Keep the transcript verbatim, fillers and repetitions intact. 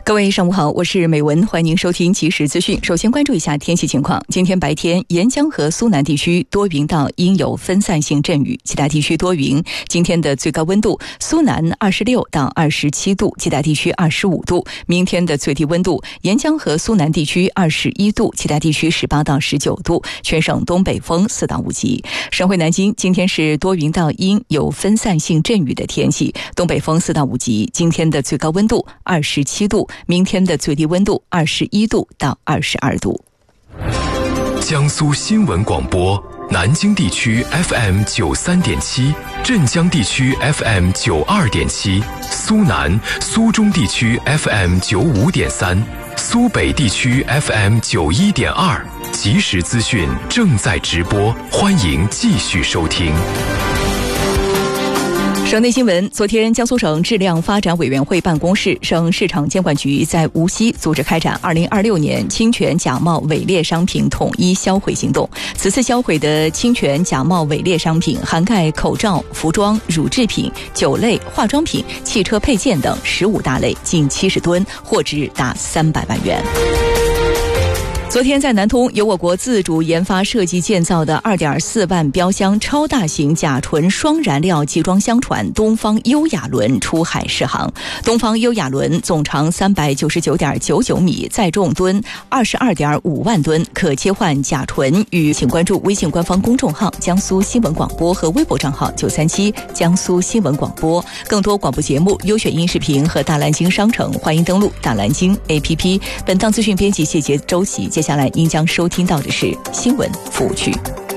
各位上午好，我是美文，欢迎您收听即时资讯。首先关注一下天气情况。今天白天，沿江和苏南地区多云到阴有分散性阵雨，其他地区多云。今天的最高温度，苏南二十六到二十七度，其他地区二十五度。明天的最低温度，沿江和苏南地区二十一度，其他地区十八到十九度。全省东北风四到五级。省会南京今天是多云到阴有分散性阵雨的天气，东北风四到五级。今天的最高温度二十七度。明天的最低温度二十一度到二十二度。 江苏新闻广播，南京地区 F M 九三点七，镇江地区 F M 九二点七，苏南、苏中地区 F M 九五点三，苏北地区 F M 九一点二。即时资讯正在直播，欢迎继续收听。 省内新闻，昨天江苏省质量发展委员会办公室、省市场监管局在无锡组织开展二零二六年侵权假冒伪劣商品统一销毁行动。此次销毁的侵权假冒伪劣商品涵盖口罩、服装、乳制品、酒类、化妆品、汽车配件等十五大类，近七十吨，货值达三百万元。昨天在南通，由我国自主研发设计建造的 二点四万标箱超大型甲醇双燃料集装箱船东方优雅轮出海试航。东方优雅轮总长三百九十九点九九米，载重吨二十二点五万吨，可切换甲醇与。请关注微信官方公众号江苏新闻广播和微博账号九三七江苏新闻广播。更多广播节目、优选音视频和大蓝鲸商城，欢迎登录大蓝鲸 A P P。本档资讯编辑谢杰、周琦。接下来您将收听到的是新闻服务区。